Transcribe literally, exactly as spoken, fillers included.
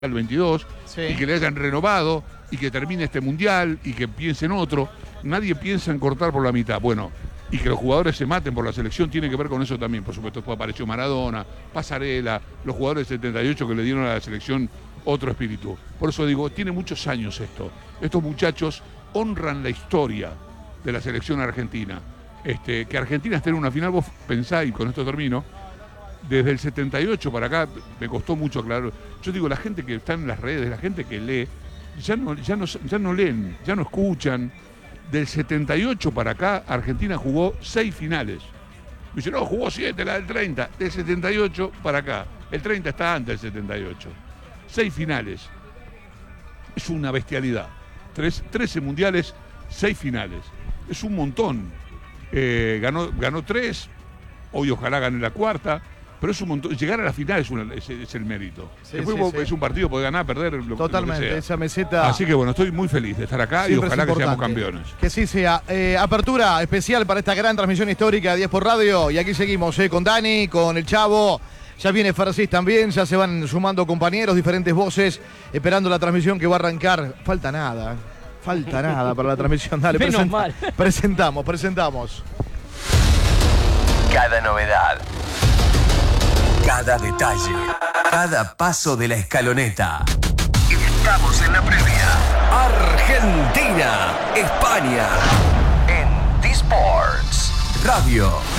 al veintidós, sí. y que le hayan renovado y que termine este mundial y que piense en otro. Nadie piensa en cortar por la mitad. Bueno, y que los jugadores se maten por la selección tiene que ver con eso también. Por supuesto, después apareció Maradona, Pasarela, los jugadores del setenta y ocho que le dieron a la selección otro espíritu. Por eso digo, tiene muchos años esto. Estos muchachos honran la historia de la selección argentina. Este, que Argentina esté en una final, vos pensá, y con esto termino, desde el setenta y ocho para acá, me costó mucho aclarar. Yo digo, la gente que está en las redes, la gente que lee, ya no, ya no, ya no leen, ya no escuchan. Del setenta y ocho para acá, Argentina jugó seis finales. Me dice, no, jugó siete, la del treinta. Del setenta y ocho para acá. El treinta está antes del setenta y ocho. Seis finales. Es una bestialidad. Tres, trece mundiales, seis finales. Es un montón. Eh, ganó, ganó tres. Hoy ojalá gane la cuarta. Pero es un montón. Llegar a la final es, una, es, es el mérito. Sí, Después sí, vos, sí. es un partido, podés ganar, perder, lo, Totalmente, lo que sea. Esa meseta. Así que bueno, estoy muy feliz de estar acá y ojalá que seamos campeones. Que sí sea. Eh, apertura especial para esta gran transmisión histórica de diez por Radio. Y aquí seguimos eh, con Dani, con el Chavo. Ya viene Farcis también, ya se van sumando compañeros, diferentes voces, esperando la transmisión que va a arrancar. Falta nada, falta nada para la transmisión. Dale, Menos presenta, mal. presentamos, presentamos. Cada novedad, cada detalle, cada paso de la escaloneta. Estamos en la previa. Argentina, España, en T-Sports Radio.